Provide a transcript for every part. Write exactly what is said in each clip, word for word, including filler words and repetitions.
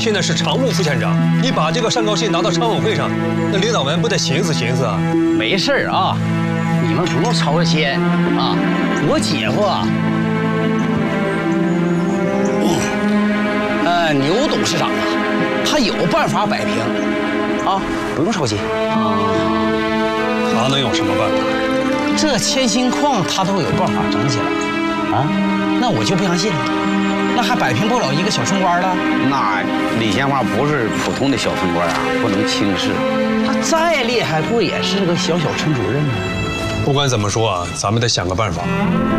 现在是常务副县长，你把这个上告信拿到常委会上，那领导们不得寻思寻思啊？ 没事儿啊，你们不用操这心啊。我姐夫啊，呃，牛董事长啊，他有办法摆平啊，不用操心。 他能有什么办法？ 这铅锌矿他都有办法整起来啊，那我就不相信了。 那还摆平不了一个小村官了？ 那李县花不是普通的小村官啊，不能轻视。 他再厉害，不也是个小小村主任吗？ 不管怎么说啊，咱们得想个办法。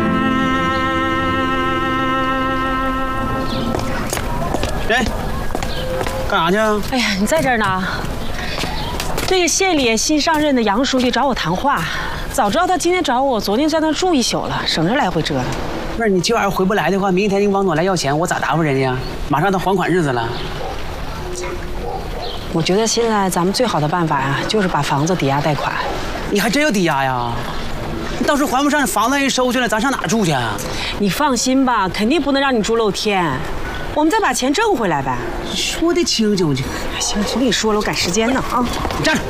哎，干啥去啊？ 哎呀，你在这儿呢。那个县里新上任的杨书记找我谈话，早知道他今天找我，昨天在那住一宿了，省着来回折腾。 不是你今晚上回不来的话，明天那个王总来要钱，我咋答复人家？马上到还款日子了。 我觉得现在咱们最好的办法呀，就是把房子抵押贷款。 你还真要抵押呀？你到时候还不上，房子人收去了，咱上哪住去啊？ 你放心吧，肯定不能让你住露天。我们再把钱挣回来呗。 说的清楚就行，我跟你说了，我赶时间呢啊！ 你站着。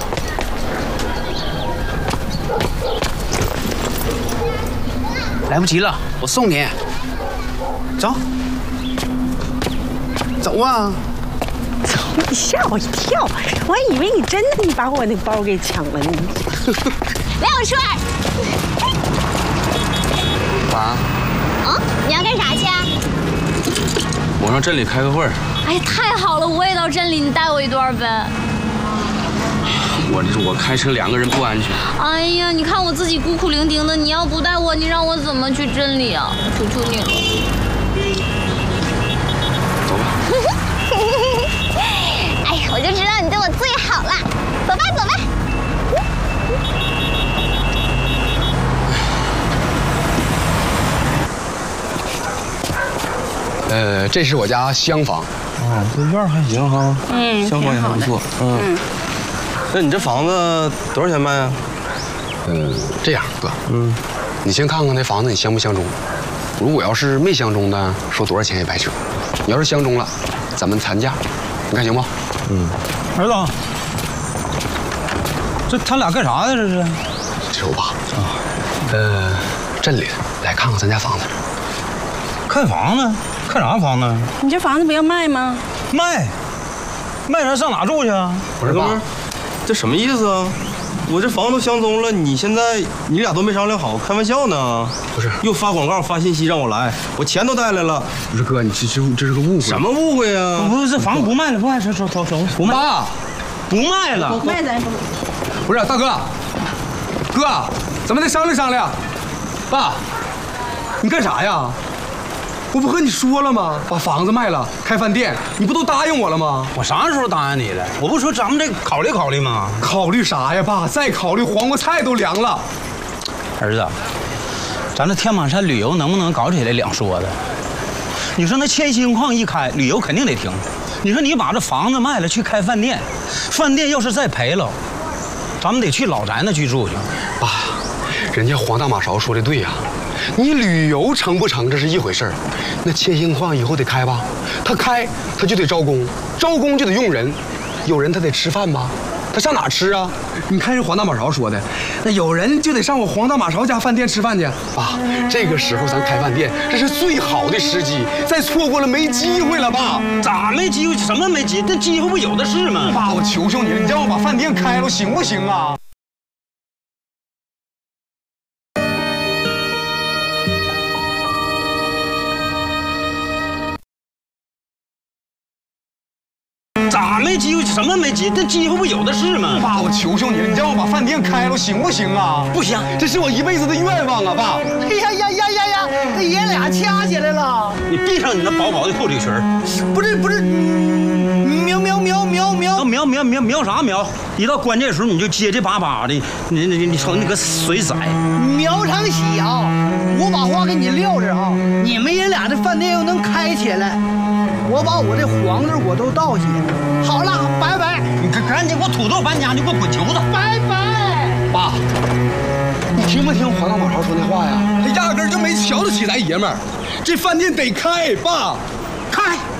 来不及了，我送你。走，走啊！ 走，你吓我一跳，我还以为你真的你把我那包给抢了呢。 廖顺， 爸， 嗯，你要干啥去啊？ 我上镇里开个会儿。 哎呀，太好了，我也到镇里，你带我一段呗。 我这我开车两个人不安全。 哎呀，你看我自己孤苦伶仃的，你要不带我，你让我怎么去镇里啊？求求你了。 走吧。 哎呀，我就知道你对我最好了。走吧，走吧。 呃，这是我家厢房。 哦，这院还行哈。 嗯， 厢房也还不错。嗯。嗯 那你这房子多少钱卖啊？ 嗯，这样哥，嗯，你先看看那房子你相不相中，如果要是没相中的，说多少钱也白扯。你要是相中了，咱们谈价，你看行不？ 嗯。儿子，这他俩干啥呢？这是？ 这是我爸啊。呃，镇里的，来看看咱家房子。 看房子？看啥房子？ 你这房子不要卖吗？ 卖？卖啥上哪住去啊？ 不是爸。 这什么意思啊？我这房子都相中了，你现在你俩都没商量好，开玩笑呢？ 不是， 又发广告发信息让我来，我钱都带来了。 不是哥，你这这这是个误会。 什么误会啊？ 不是，这房子不卖了，不卖，走走走走，不卖，爸，不卖了， 不卖咱不。 不是大哥，哥，咱们得商量商量。爸，你干啥呀？我不和你说了吗？把房子卖了，开饭店，你不都答应我了吗？ 我啥时候答应你了？我不说咱们得考虑考虑吗？ 考虑啥呀，爸？再考虑，黄瓜菜都凉了。 儿子，咱这天马山旅游能不能搞起来两说的？你说那铅锌矿一开，旅游肯定得停。你说你把这房子卖了去开饭店，饭店要是再赔了，咱们得去老宅那居住去。 爸，人家黄大马勺说的对呀。 你旅游成不成，这是一回事儿，那铅锌矿以后得开吧？他开，他就得招工，招工就得用人，有人他得吃饭吧？他上哪吃啊？你看人黄大马勺说的，那有人就得上我黄大马勺家饭店吃饭去。爸，这个时候咱开饭店，这是最好的时机，再错过了没机会了，爸。 咋没机会？什么没机？这机会不有的是吗？ 爸，我求求你了，你让我把饭店开了，行不行啊？ 咋没机会？什么没机？这机会不有的是吗？ 爸，我求求你了，你让我把饭店开了，行不行啊？ 不行， 这是我一辈子的愿望啊，爸！ 哎呀呀呀呀呀！这爷俩掐起来了。 你闭上你那薄薄的厚里裙儿。 不是不是，瞄瞄瞄瞄瞄瞄瞄瞄瞄啥瞄？一到关键时候你就结结巴巴的，你你你瞅你个水仔。 苗长喜啊！我把话给你撂这啊，你们爷俩这饭店要能开起来。 我把我这黄字我都倒下，好了，拜拜！ 你赶赶紧给我土豆搬家，你给我滚球子！ 拜拜！ 爸，你听没听黄大马勺说那话呀？他压根儿就没瞧得起咱爷们儿，这饭店得开，爸， 开！